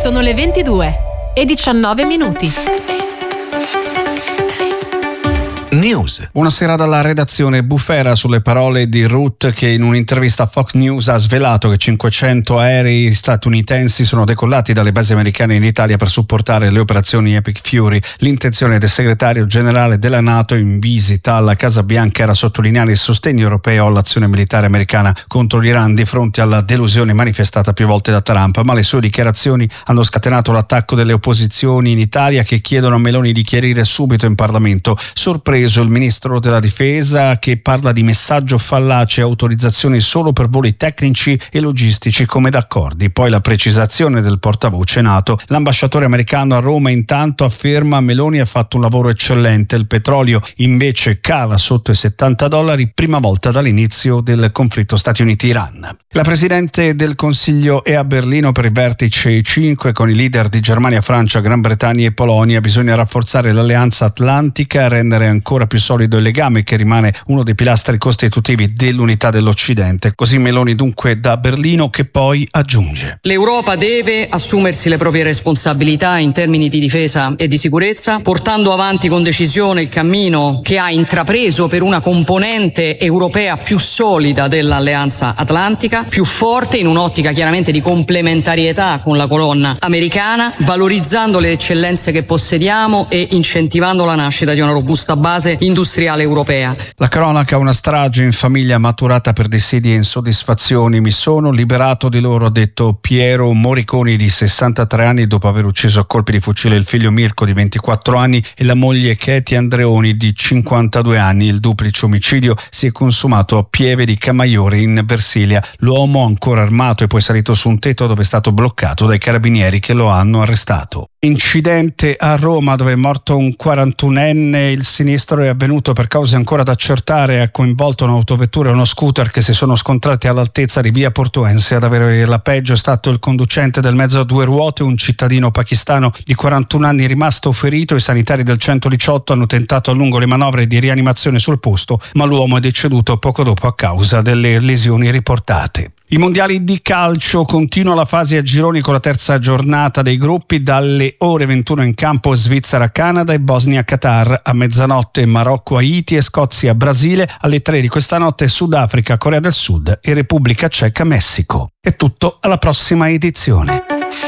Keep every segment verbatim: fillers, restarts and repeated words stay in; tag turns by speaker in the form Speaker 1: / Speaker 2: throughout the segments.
Speaker 1: Sono le ventidue e diciannove minuti.
Speaker 2: News. Buonasera dalla redazione. Bufera sulle parole di Rutte, che in un'intervista a Fox News ha svelato che cinquecento aerei statunitensi sono decollati dalle basi americane in Italia per supportare le operazioni Epic Fury. L'intenzione del segretario generale della NATO in visita alla Casa Bianca era sottolineare il sostegno europeo all'azione militare americana contro l'Iran di fronte alla delusione manifestata più volte da Trump, ma le sue dichiarazioni hanno scatenato l'attacco delle opposizioni in Italia, che chiedono a Meloni di chiarire subito in Parlamento. Sorpreso il ministro della difesa, che parla di messaggio fallace e autorizzazioni solo per voli tecnici e logistici come d'accordi. Poi la precisazione del portavoce NATO. L'ambasciatore americano a Roma intanto afferma: Meloni ha fatto un lavoro eccellente, il petrolio invece cala sotto i settanta dollari, prima volta dall'inizio del conflitto Stati Uniti-Iran. La Presidente del Consiglio è a Berlino per il vertice I cinque con i leader di Germania, Francia, Gran Bretagna e Polonia. Bisogna rafforzare l'alleanza atlantica, rendere ancora più solido il legame che rimane uno dei pilastri costitutivi dell'unità dell'Occidente. Così Meloni dunque da Berlino, che poi aggiunge:
Speaker 3: l'Europa deve assumersi le proprie responsabilità in termini di difesa e di sicurezza, portando avanti con decisione il cammino che ha intrapreso per una componente europea più solida dell'alleanza atlantica, più forte in un'ottica chiaramente di complementarietà con la colonna americana, valorizzando le eccellenze che possediamo e incentivando la nascita di una robusta base industriale europea.
Speaker 2: La cronaca: una strage in famiglia maturata per dissidi e insoddisfazioni. Mi sono liberato di loro, ha detto Piero Moriconi, di sessantatré anni, dopo aver ucciso a colpi di fucile il figlio Mirko di ventiquattro anni e la moglie Katie Andreoni di cinquantadue anni. Il duplice omicidio si è consumato a Pieve di Camaiore in Versilia. L'uomo, ancora armato, è poi salito su un tetto dove è stato bloccato dai carabinieri che lo hanno arrestato. Incidente a Roma, dove è morto un quarantunenne. Il sinistro è avvenuto per cause ancora da accertare. Ha coinvolto un'autovettura e uno scooter che si sono scontrati all'altezza di via Portuense. Ad avere la peggio è stato il conducente del mezzo a due ruote, un cittadino pakistano di quarantuno anni rimasto ferito. I sanitari del centodiciotto hanno tentato a lungo le manovre di rianimazione sul posto, ma l'uomo è deceduto poco dopo a causa delle lesioni riportate. I mondiali di calcio: continua la fase a gironi con la terza giornata dei gruppi. Dalle ore ventuno in campo Svizzera-Canada e Bosnia-Qatar. A mezzanotte Marocco-Haiti e Scozia-Brasile. Alle tre di questa notte Sudafrica-Corea del Sud e Repubblica Ceca-Messico. È tutto, alla prossima edizione.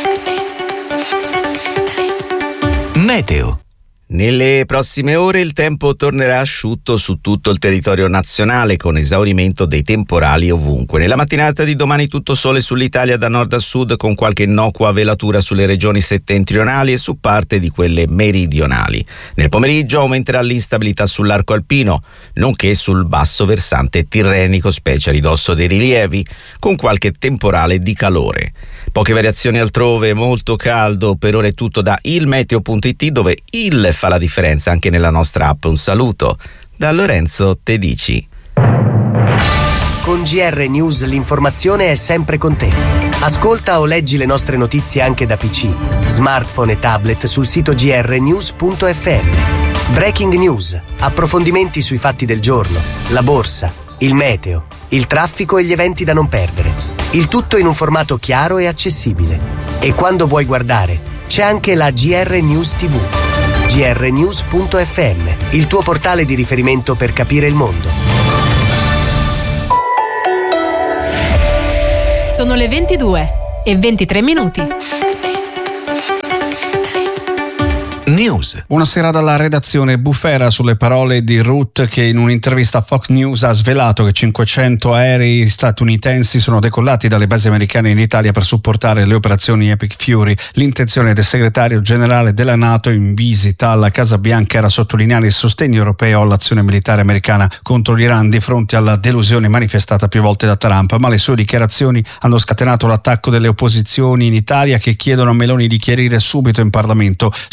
Speaker 4: Meteo. Nelle prossime ore il tempo tornerà asciutto su tutto il territorio nazionale, con esaurimento dei temporali ovunque. Nella mattinata di domani tutto sole sull'Italia da nord a sud, con qualche innocua velatura sulle regioni settentrionali e su parte di quelle meridionali. Nel pomeriggio aumenterà l'instabilità sull'arco alpino, nonché sul basso versante tirrenico, specie a ridosso dei rilievi, con qualche temporale di calore. Poche variazioni altrove, molto caldo. Per ora è tutto da ilmeteo punto it, dove il fa la differenza anche nella nostra app. Un saluto da Lorenzo Tedici.
Speaker 5: Con G R News l'informazione è sempre con te. Ascolta o leggi le nostre notizie anche da P C, smartphone e tablet sul sito g r news punto f m. Breaking news, approfondimenti sui fatti del giorno, la borsa, il meteo, il traffico e gli eventi da non perdere. Il tutto in un formato chiaro e accessibile. E quando vuoi guardare, c'è anche la G R News T V. g r news punto f m, il tuo portale di riferimento per capire il mondo.
Speaker 1: Sono le ventidue e ventitré minuti.
Speaker 2: News. Buonasera dalla redazione. Bufera sulle parole di Rutte, che in un'intervista a Fox News ha svelato che cinquecento aerei statunitensi sono decollati dalle basi americane in Italia per supportare le operazioni Epic Fury. L'intenzione del segretario generale della NATO in visita alla Casa Bianca era sottolineare il sostegno europeo all'azione militare americana contro l'Iran di fronte alla delusione manifestata più volte da Trump, ma le sue dichiarazioni hanno scatenato l'attacco delle opposizioni in Italia, che chiedono a Meloni di chiarire subito in Parlamento. Sorpreso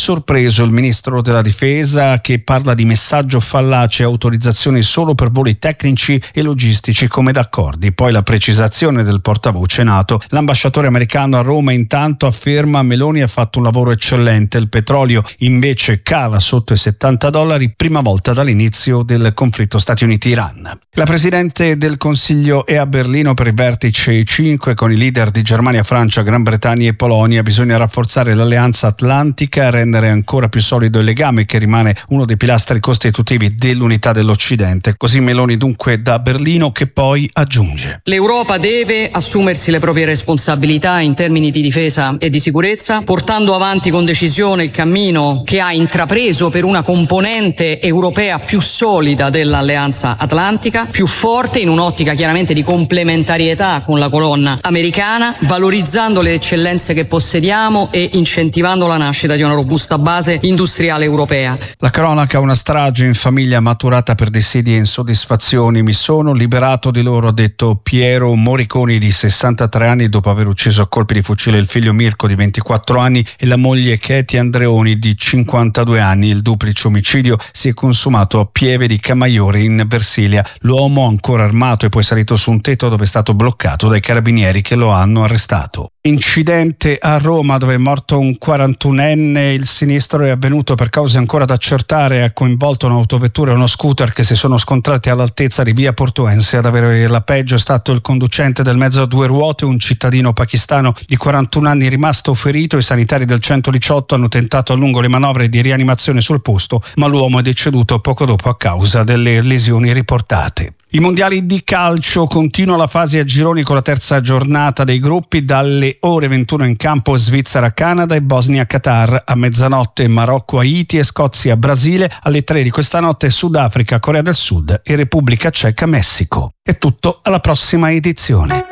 Speaker 2: sorpreso il ministro della difesa, che parla di messaggio fallace e autorizzazioni solo per voli tecnici e logistici come d'accordi. Poi la precisazione del portavoce NATO. L'ambasciatore americano a Roma intanto afferma: Meloni ha fatto un lavoro eccellente, il petrolio invece cala sotto i settanta dollari, prima volta dall'inizio del conflitto Stati Uniti-Iran. La Presidente del Consiglio è a Berlino per il vertice cinque con i leader di Germania, Francia, Gran Bretagna e Polonia. Bisogna rafforzare l'alleanza atlantica, rendere ancora più solido il legame che rimane uno dei pilastri costitutivi dell'unità dell'Occidente. Così Meloni dunque da Berlino, che poi aggiunge:
Speaker 3: l'Europa deve assumersi le proprie responsabilità in termini di difesa e di sicurezza, portando avanti con decisione il cammino che ha intrapreso per una componente europea più solida dell'alleanza atlantica, più forte in un'ottica chiaramente di complementarietà con la colonna americana, valorizzando le eccellenze che possediamo e incentivando la nascita di una robusta base industriale europea.
Speaker 2: La cronaca: una strage in famiglia maturata per dissidi e insoddisfazioni. Mi sono liberato di loro, ha detto Piero Moriconi di sessantatré anni, dopo aver ucciso a colpi di fucile il figlio Mirko di ventiquattro anni e la moglie Katie Andreoni di cinquantadue anni. Il duplice omicidio si è consumato a Pieve di Camaiore in Versilia. L'uomo, ancora armato, è poi salito su un tetto dove è stato bloccato dai carabinieri che lo hanno arrestato. Incidente a Roma dove è morto un quarantunenne, il sinistro è avvenuto per cause ancora da accertare, ha coinvolto un'autovettura e uno scooter che si sono scontrati all'altezza di via Portuense. Ad avere la peggio è stato il conducente del mezzo a due ruote, un cittadino pakistano di quarantuno anni rimasto ferito. I sanitari del centodiciotto hanno tentato a lungo le manovre di rianimazione sul posto, ma l'uomo è deceduto poco dopo a causa delle lesioni riportate. I mondiali di calcio, continua la fase a gironi con la terza giornata dei gruppi. Dalle ore ventuno in campo Svizzera-Canada e Bosnia-Qatar, a mezzanotte Marocco-Haiti e Scozia-Brasile, alle tre di questa notte Sudafrica-Corea del Sud e Repubblica Ceca-Messico. È tutto, alla prossima edizione.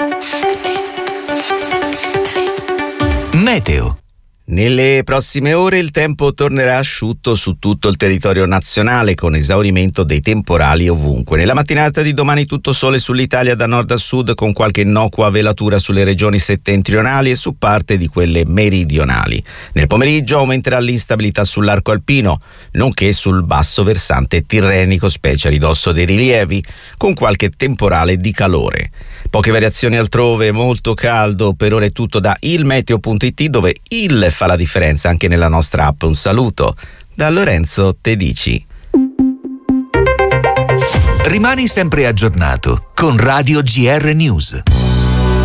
Speaker 4: Meteo. Nelle prossime ore il tempo tornerà asciutto su tutto il territorio nazionale, con esaurimento dei temporali ovunque. Nella mattinata di domani tutto sole sull'Italia da nord a sud, con qualche innocua velatura sulle regioni settentrionali e su parte di quelle meridionali. Nel pomeriggio aumenterà l'instabilità sull'arco alpino, nonché sul basso versante tirrenico, specie a ridosso dei rilievi, con qualche temporale di calore. Poche variazioni altrove, molto caldo. Per ora è tutto da ilmeteo punto it, dove il fa la differenza anche nella nostra app. Un saluto da Lorenzo Tedici.
Speaker 6: Rimani sempre aggiornato con Radio G R News.